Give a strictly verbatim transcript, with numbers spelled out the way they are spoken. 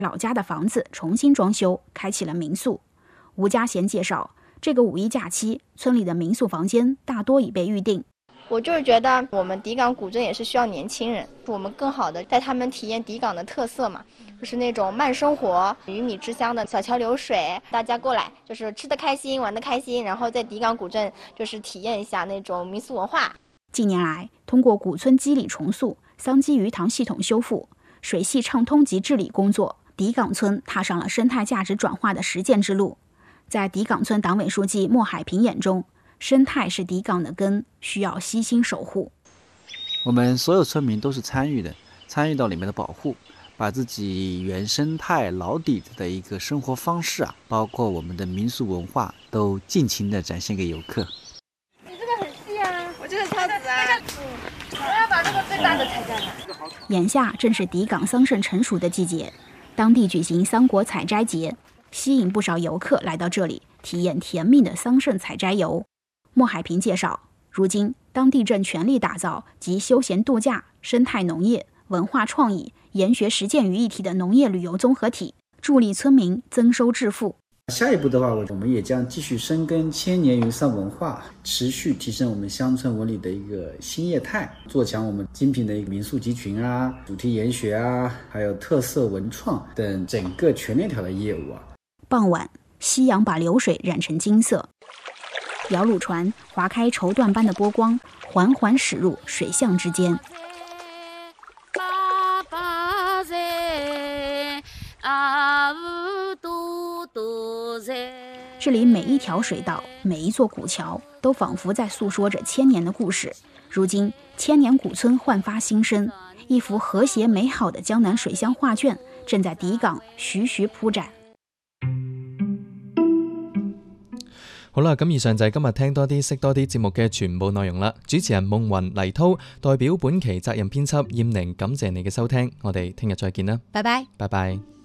老家的房子重新装修，开启了民宿。吴家贤介绍，这个五一假期，村里的民宿房间大多已被预定。 我就是觉得我们迪港古镇也是需要年轻人，我们更好的带他们体验迪港的特色嘛，就是那种慢生活、鱼米之乡的小桥流水，大家过来就是吃得开心、玩得开心，然后在迪港古镇就是体验一下那种民俗文化。 近年来，通过古村基理重塑、桑基鱼塘系统修复、水系畅通及治理工作，迪港村踏上了生态价值转化的实践之路。在迪港村党委书记莫海平眼中，生态是迪港的根，需要悉心守护。 我们所有村民都是参与的，参与到里面的保护，把自己原生态老底子的一个生活方式啊，包括我们的民俗文化，都尽情的展现给游客。 你这个很细啊，我这个超直啊，嗯，我要把这个最大的采下来。 眼下正是迪港桑葚成熟的季节，当地举行桑果采摘节，吸引不少游客来到这里体验甜蜜的桑葚采摘游。莫海平介绍，如今当地正全力打造集休闲度假、生态农业、文化创意、研学实践于一体的农业旅游综合体，助力村民增收致富。 下一步的话，我们也将继续深耕千年云桑文化，持续提升我们乡村文旅的一个新业态，做强我们精品的一个民宿集群啊、主题研学啊，还有特色文创等整个全链条的业务啊。 傍晚，夕阳把流水染成金色，摇橹船划开绸缎般的波光，缓缓驶入水巷之间。这里每一条水道，每一座古桥，都仿佛在诉说着千年的故事。如今，千年古村焕发新生，一幅和谐美好的江南水乡画卷正在迪港徐徐铺展。 好啦，咁以上就係今日聽多啲識多啲節目嘅全部內容啦。主持人夢雲黎濤代表本期責任編輯燕寧，感謝你嘅收聽，我哋聽日再見啦， 拜拜， 拜拜。